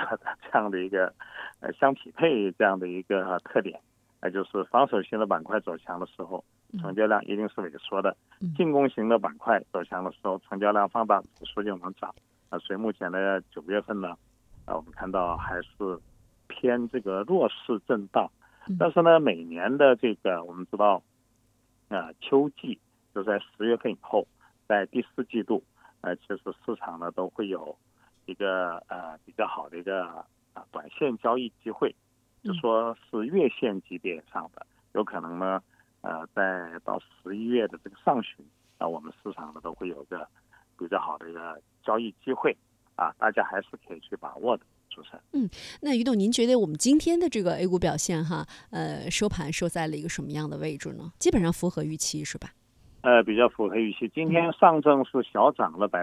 的这样的一个相匹配这样的一个特点，就是防守型的板块走强的时候，成交量一定是萎缩的；进攻型的板块走强的时候，成交量放大，指数就能涨。所以目前的9月份呢，我们看到还是偏这个弱势震荡。但是呢，每年的这个我们知道，秋季就在10月份以后，在第4季度，其实市场呢都会有一个比较好的一个短线交易机会，就说是月线级别上的，有可能呢，在到11月的这个上旬，我们市场呢都会有一个比较好的一个交易机会大家还是可以去把握的。 那于董，您觉得我们今天的这个 A 股表现收盘收在了一个什么样的位置呢？基本上符合预期是吧？ 比较符合预期。今天上证是小涨了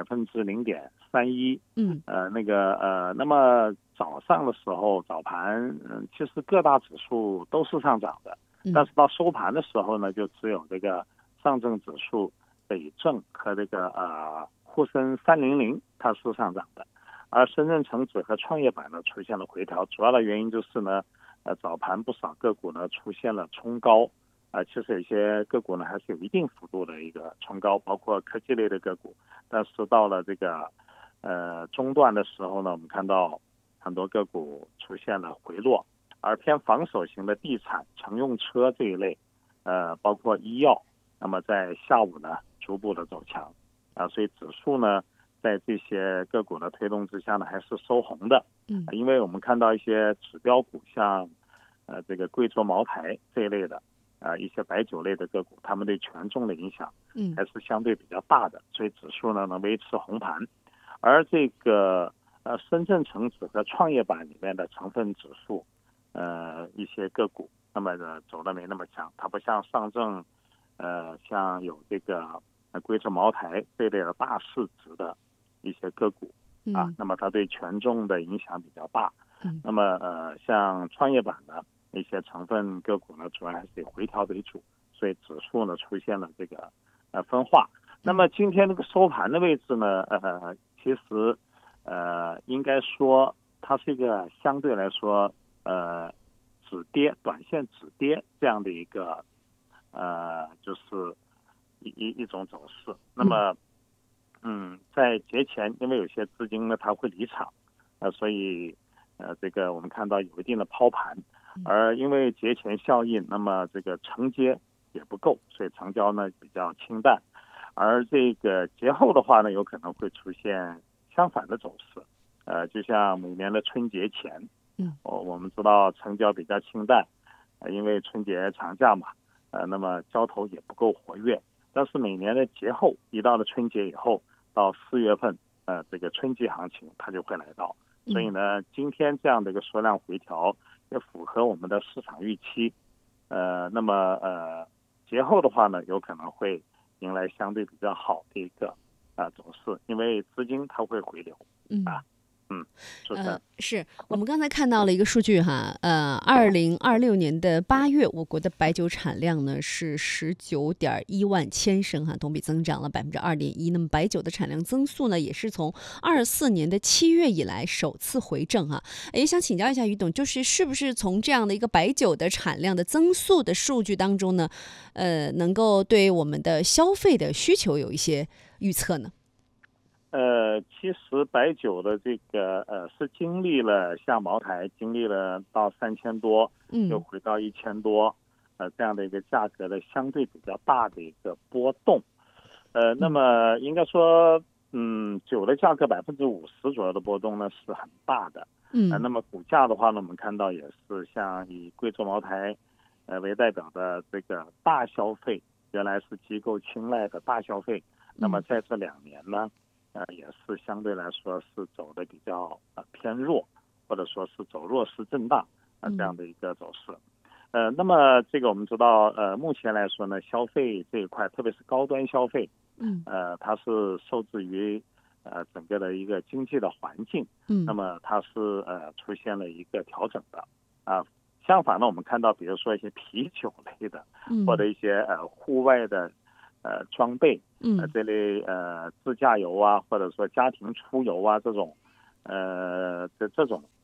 0.31%。那么早上的时候早盘，其实各大指数都是上涨的，但是到收盘的时候呢，就只有这个上证指数北证和这个沪深300它是上涨的。而深圳成指和创业板呢出现了回调，主要的原因就是呢，早盘不少个股呢出现了冲高，其实有些个股呢还是有一定幅度的一个冲高，包括科技类的个股。但是到了这个中段的时候呢，我们看到很多个股出现了回落，而偏防守型的地产、乘用车这一类，包括医药，那么在下午呢逐步的走强，所以指数呢，在这些个股的推动之下呢，还是收红的。因为我们看到一些指标股，像这个贵州茅台这一类的，一些白酒类的个股，他们对权重的影响还是相对比较大的，所以指数呢能维持红盘。而这个深圳成指和创业板里面的成分指数，一些个股，那么走的没那么强，它不像上证，像有这个贵州茅台这类的大市值的一些个股那么它对权重的影响比较大。那么像创业板呢，一些成分个股呢，主要还是以回调为主，所以指数呢出现了这个分化。那么今天这个收盘的位置呢，其实应该说它是一个相对来说止跌，短线止跌这样的一个就是一种走势。那么在节前，因为有些资金呢它会离场，所以这个我们看到有一定的抛盘，而因为节前效应，那么这个承接也不够，所以成交呢比较清淡。而这个节后的话呢，有可能会出现相反的走势，就像每年的春节前，我们知道成交比较清淡，因为春节长假嘛，那么交投也不够活跃。但是每年的节后，一到了春节以后，到4月份，这个春季行情它就会来到。所以呢，今天这样的一个缩量回调也符合我们的市场预期。那么节后的话呢，有可能会迎来相对比较好的一个走势，因为资金它会回流是我们刚才看到了一个数据2026年的8月，我国的白酒产量呢是19.1万千升同比增长了2.1%。那么白酒的产量增速呢，也是从24年的7月以来首次回正也想请教一下于董，是不是从这样的一个白酒的产量的增速的数据当中呢，能够对我们的消费的需求有一些预测呢？ 其实白酒的这个是经历了像茅台经历了到3000多，又回到1000多，这样的一个价格的相对比较大的一个波动。那么应该说，酒的价格50%左右的波动呢是很大的。那么股价的话呢，我们看到也是像以贵州茅台为代表的这个大消费，原来是机构青睐的大消费，那么在这2年呢，也是相对来说是走的比较偏弱，或者说是走弱势震荡这样的一个走势。那么这个我们知道，目前来说呢，消费这一块，特别是高端消费，它是受制于整个的一个经济的环境，那么它是出现了一个调整的相反呢，我们看到比如说一些啤酒类的，或者一些户外的装备，这类自驾游或者说家庭出游这种这种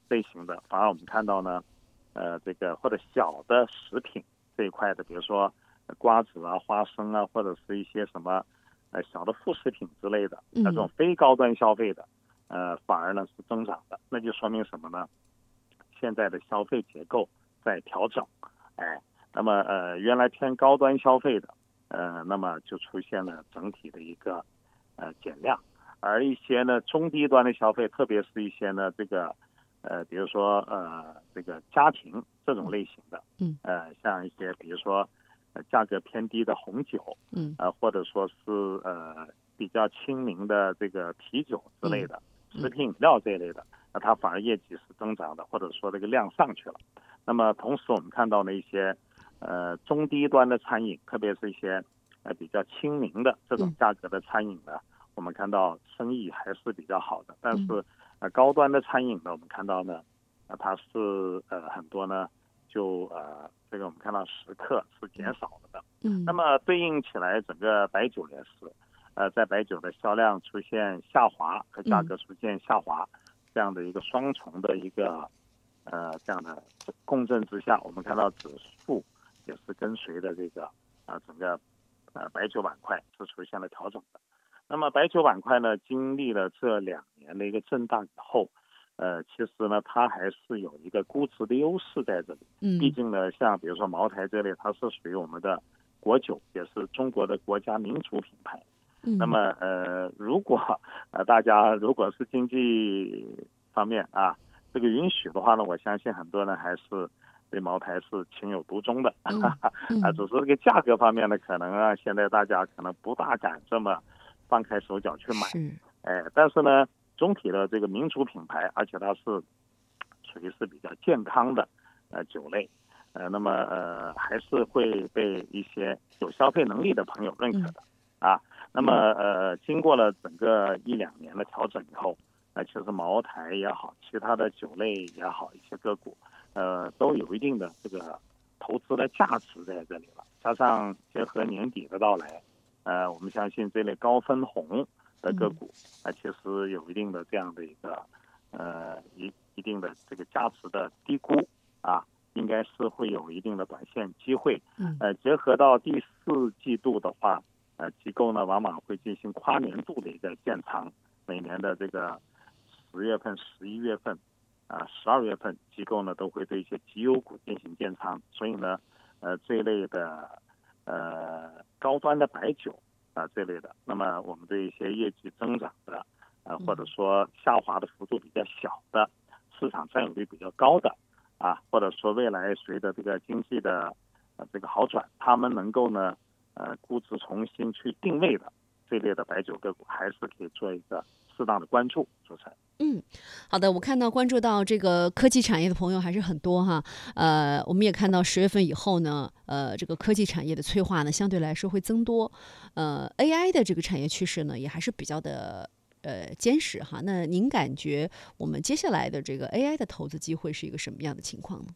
类型的，反而我们看到呢，这个或者小的食品这一块的，比如说瓜子啊、花生啊，或者是一些什么小的副食品之类的，这种非高端消费的，反而呢是增长的，那就说明什么呢？现在的消费结构在调整，那么原来偏高端消费的，那么就出现了整体的一个减量，而一些呢中低端的消费，特别是一些呢这个比如说这个家庭这种类型的，像一些比如说价格偏低的红酒，或者说是比较亲民的这个啤酒之类的，食品饮料这一类的，那它反而业绩是增长的，或者说这个量上去了。那么同时我们看到了一些中低端的餐饮，特别是一些比较亲民的这种价格的餐饮呢，我们看到生意还是比较好的。但是高端的餐饮呢，我们看到呢，它是很多呢就这个我们看到食客是减少了的。那么对应起来，整个白酒也是，在白酒的销量出现下滑和价格出现下滑，这样的一个双重的一个这样的共振之下，我们看到指数也是跟随的这个整个白酒板块是出现了调整的。那么白酒板块呢，经历了这2年的一个震荡以后，其实呢，它还是有一个估值的优势在这里。毕竟呢，像比如说茅台这类，它是属于我们的国酒，也是中国的国家民族品牌。那么如果大家如果是经济方面这个允许的话呢，我相信很多人还是对茅台是情有独钟的。只是这个价格方面呢，可能现在大家可能不大敢这么放开手脚去买。但是呢，总体的这个民族品牌，而且它是属于是比较健康的酒类，那么还是会被一些有消费能力的朋友认可的。那么经过了整个1-2年的调整以后，其实茅台也好，其他的酒类也好，一些个股都有一定的这个投资的价值在这里了。加上结合年底的到来，我们相信这类高分红的个股其实有一定的这样的一个一定的这个价值的低估应该是会有一定的短线机会。结合到第4季度的话，机构呢往往会进行跨年度的一个建仓，每年的这个10月份、11月份、12月份，机构呢都会对一些绩优股进行建仓。所以呢，这一类的高端的白酒这类的，那么我们对一些业绩增长的或者说下滑的幅度比较小的，市场占有率比较高的或者说未来随着这个经济的这个好转，他们能够呢估值重新去定位的这类的白酒个股，还是可以做一个适当的关注。主持人。 好的，我看到关注到这个科技产业的朋友还是很多哈。我们也看到10月份以后呢，这个科技产业的催化呢，相对来说会增多。AI 的这个产业趋势呢，也还是比较的坚实哈。那您感觉我们接下来的这个 AI 的投资机会是一个什么样的情况呢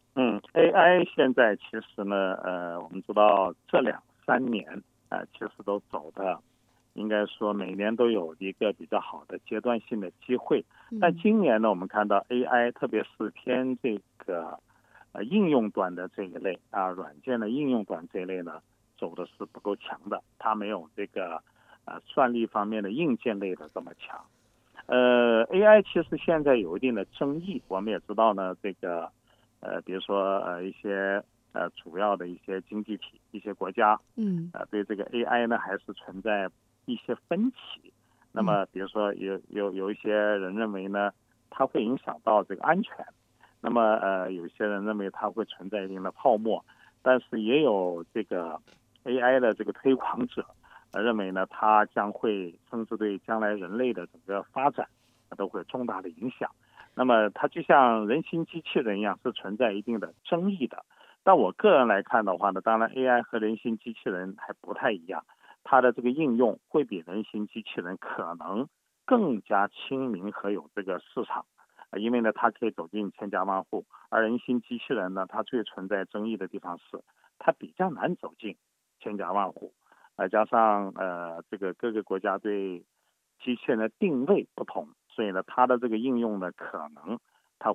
？AI 现在其实呢，我们知道这2-3年其实都走的，应该说每年都有一个比较好的阶段性的机会。但今年呢，我们看到 AI 特别是偏这个应用端的这一类软件的应用端这一类呢，走的是不够强的，它没有这个算力方面的硬件类的这么强。AI 其实现在有一定的争议，我们也知道呢，这个比如说一些主要的一些经济体、一些国家，对这个 AI 呢还是存在一些分歧。那么比如说有一些人认为呢，它会影响到这个安全。那么有些人认为它会存在一定的泡沫，但是也有这个 AI 的这个推广者认为呢，它将会甚至对将来人类的整个发展都会有重大的影响。那么它就像人形机器人一样，是存在一定的争议的。但我个人来看的话呢，当然 AI 和人形机器人还不太一样，它的这个应用会比人形机器人可能更加亲民和有这个市场。因为呢，它可以走进千家万户，而人形机器人呢，它最存在争议的地方是，它比较难走进千家万户，加上这个各个国家对机器人的定位不同，所以呢，它的这个应用呢，可能